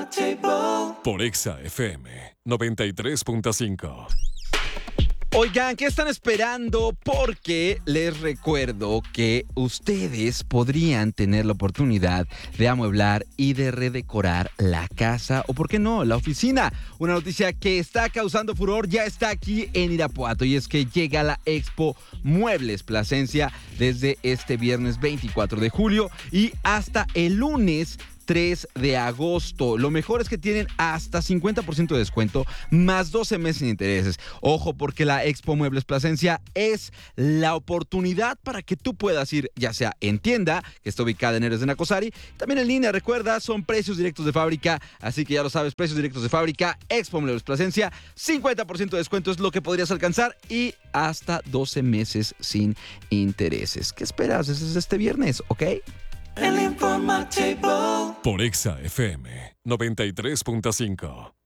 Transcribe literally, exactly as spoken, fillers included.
Por Exa F M noventa y tres punto cinco. Oigan, ¿qué están esperando? Porque les recuerdo que ustedes podrían tener la oportunidad de amueblar y de redecorar la casa o, ¿por qué no?, la oficina. Una noticia que está causando furor ya está aquí en Irapuato, y es que llega la Expo Muebles Plasencia desde este viernes veinticuatro de julio y hasta el lunes tres de agosto. Lo mejor es que tienen hasta cincuenta por ciento de descuento, más doce meses sin intereses. Ojo, porque la Expo Muebles Plasencia es la oportunidad para que tú puedas ir, ya sea en tienda, que está ubicada en Héroes de Nacosari, también en línea. Recuerda, son precios directos de fábrica, así que ya lo sabes, precios directos de fábrica, Expo Muebles Plasencia, cincuenta por ciento de descuento es lo que podrías alcanzar y hasta doce meses sin intereses. ¿Qué esperas? Ese es este viernes, ¿ok? El informativo. Por Exa F M noventa y tres punto cinco.